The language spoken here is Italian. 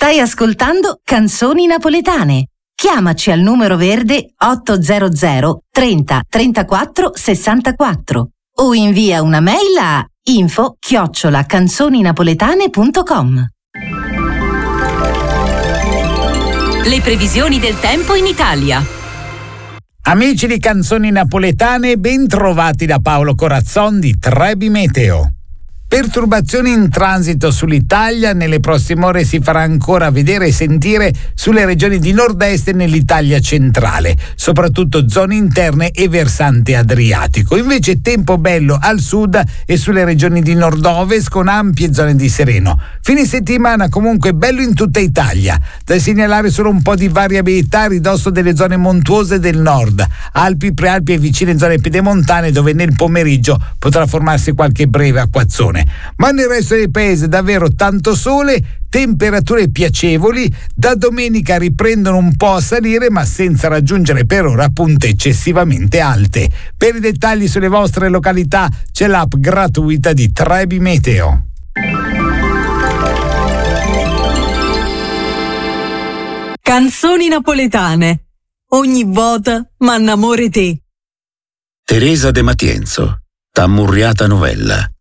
Stai ascoltando Canzoni Napoletane. Chiamaci al numero verde 800 30 34 64 o invia una mail a info@canzoninapoletane.com. Le previsioni del tempo in Italia. Amici di Canzoni Napoletane, ben trovati da Paolo Corazzon di Trebi Meteo. Perturbazioni in transito sull'Italia, nelle prossime ore si farà ancora vedere e sentire sulle regioni di nord-est e nell'Italia centrale, soprattutto zone interne e versante adriatico. Invece tempo bello al sud e sulle regioni di nord-ovest con ampie zone di sereno. Fine settimana comunque bello in tutta Italia, da segnalare solo un po' di variabilità a ridosso delle zone montuose del nord, Alpi, Prealpi e vicine zone pedemontane dove nel pomeriggio potrà formarsi qualche breve acquazzone. Ma nel resto del paese davvero tanto sole, temperature piacevoli, da domenica riprendono un po' a salire ma senza raggiungere per ora punte eccessivamente alte. Per i dettagli sulle vostre località c'è l'app gratuita di Trebi Meteo. Canzoni napoletane. Ogni volta m'annamore te. Teresa De Matienzo, Tammurriata Novella.